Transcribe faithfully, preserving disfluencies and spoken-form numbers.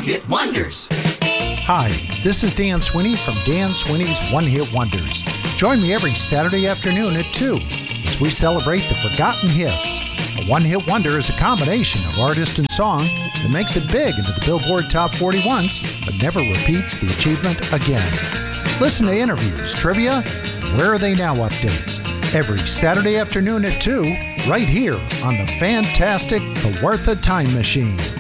Hit Wonders. Hi, this is Dan Sweeney from Dan Sweeney's One Hit Wonders. Join me every Saturday afternoon at two as we celebrate the forgotten hits. A one-hit wonder is a combination of artist and song that makes it big into the Billboard Top forty once, but never repeats the achievement again. Listen to interviews, trivia, and Where Are They Now updates every Saturday afternoon at two, right here on the fantastic Kawartha Time Machine.